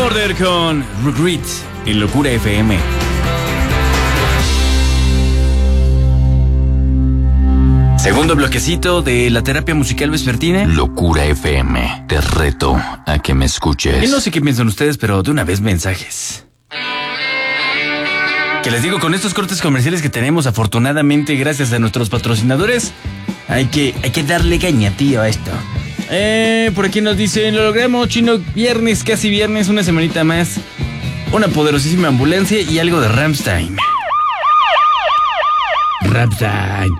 Order con Regret en Locura FM. Segundo bloquecito de la terapia musical vespertina. Locura FM, te reto a que me escuches. Yo no sé qué piensan ustedes, pero de una vez mensajes. Que les digo, con estos cortes comerciales que tenemos, afortunadamente, gracias a nuestros patrocinadores, hay que darle caña, tío, a esto. Por aquí nos dicen, lo logramos, Chino, viernes, casi viernes, una semanita más. Una poderosísima ambulancia y algo de Rammstein. Rammstein.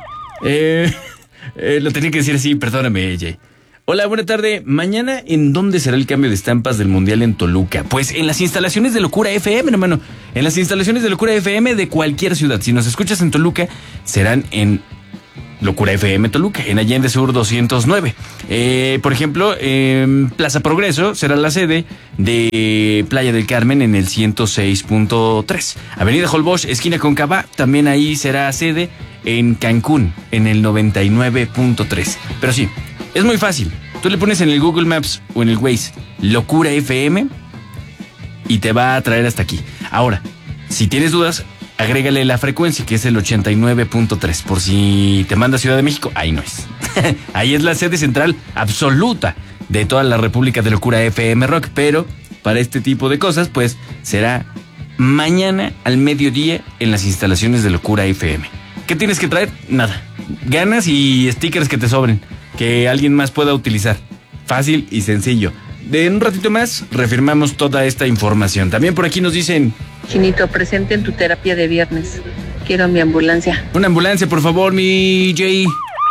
Lo tenía que decir así, perdóname, Jay. Hola, buena tarde. Mañana, ¿en dónde será el cambio de estampas del Mundial en Toluca? Pues en las instalaciones de Locura FM, hermano. En las instalaciones de Locura FM de cualquier ciudad. Si nos escuchas en Toluca, serán en Locura FM Toluca, en Allende Sur 209. Por ejemplo, en Plaza Progreso será la sede de Playa del Carmen en el 106.3. Avenida Holbox, esquina con Cava, también ahí será sede en Cancún, en el 99.3. Pero sí, es muy fácil. Tú le pones en el Google Maps o en el Waze Locura FM y te va a traer hasta aquí. Ahora, si tienes dudas, agrégale la frecuencia, que es el 89.3. Por si te manda a Ciudad de México, ahí no es. Ahí es la sede central absoluta de toda la República de Locura FM Rock. Pero para este tipo de cosas, pues será mañana al mediodía en las instalaciones de Locura FM. ¿Qué tienes que traer? Nada. Ganas y stickers que te sobren, que alguien más pueda utilizar. Fácil y sencillo. De un ratito más reafirmamos toda esta información. También por aquí nos dicen: Chinito, presente en tu terapia de viernes. Quiero mi ambulancia. Una ambulancia, por favor, mi Jay.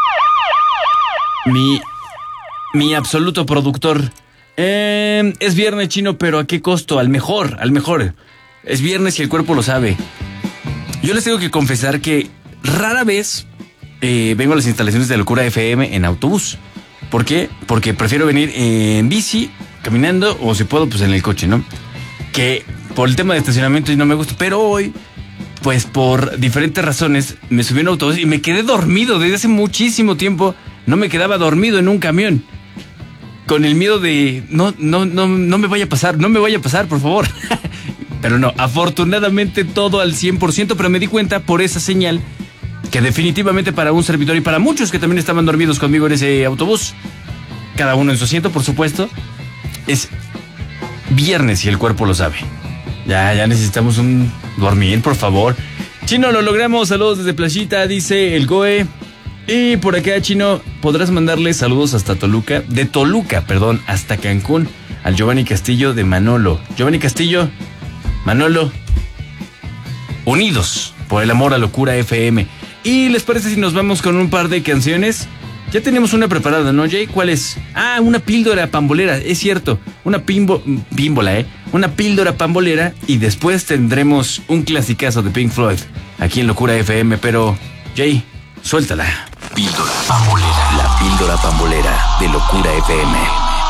Mi absoluto productor. Es viernes, Chino, pero ¿a qué costo? Al mejor. Es viernes y el cuerpo lo sabe. Yo les tengo que confesar que rara vez vengo a las instalaciones de Locura FM en autobús. ¿Por qué? Porque prefiero venir en bici, caminando, o si puedo, pues en el coche, ¿no? Que por el tema de estacionamiento no me gusta. Pero hoy, pues por diferentes razones, me subí a un autobús y me quedé dormido. Desde hace muchísimo tiempo no me quedaba dormido en un camión. Con el miedo de, no me vaya a pasar, por favor. Pero no, afortunadamente todo al 100%, pero me di cuenta por esa señal que definitivamente para un servidor y para muchos que también estaban dormidos conmigo en ese autobús, cada uno en su asiento, por supuesto, es viernes y el cuerpo lo sabe. Ya necesitamos un dormir, por favor. Chino, lo logramos. Saludos desde Playita, dice el Goe. Y por acá, Chino, podrás mandarle saludos hasta Toluca, hasta Cancún, al Giovanni Castillo de Manolo. Giovanni Castillo, Manolo, unidos por el amor a Locura FM. ¿Y les parece si nos vamos con un par de canciones? Ya tenemos una preparada, ¿no, Jay? ¿Cuál es? Ah, una píldora pambolera, es cierto. Una pímbola, una píldora pambolera. Y después tendremos un clasicazo de Pink Floyd aquí en Locura FM. Pero, Jay, suéltala. Píldora pambolera. La píldora pambolera de Locura FM.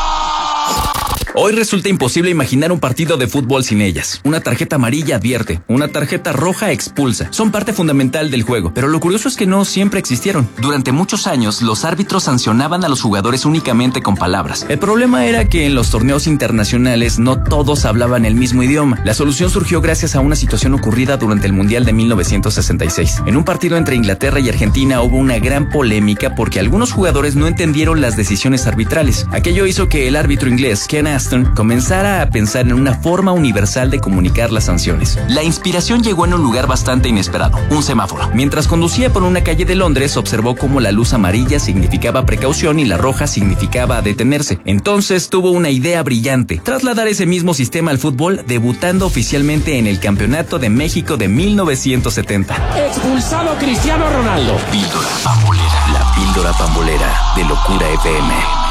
Hoy resulta imposible imaginar un partido de fútbol sin ellas. Una tarjeta amarilla advierte, una tarjeta roja expulsa. Son parte fundamental del juego, pero lo curioso es que no siempre existieron. Durante muchos años, los árbitros sancionaban a los jugadores únicamente con palabras. El problema era que en los torneos internacionales no todos hablaban el mismo idioma. La solución surgió gracias a una situación ocurrida durante el Mundial de 1966. En un partido entre Inglaterra y Argentina hubo una gran polémica porque algunos jugadores no entendieron las decisiones arbitrales. Aquello hizo que el árbitro inglés, Ken Aston, comenzara a pensar en una forma universal de comunicar las sanciones. La inspiración llegó en un lugar bastante inesperado, un semáforo. Mientras conducía por una calle de Londres, observó cómo la luz amarilla significaba precaución y la roja significaba detenerse. Entonces tuvo una idea brillante: trasladar ese mismo sistema al fútbol, debutando oficialmente en el Campeonato de México de 1970. Expulsado Cristiano Ronaldo. Píldora pambolera. La píldora pambolera de Locura FM.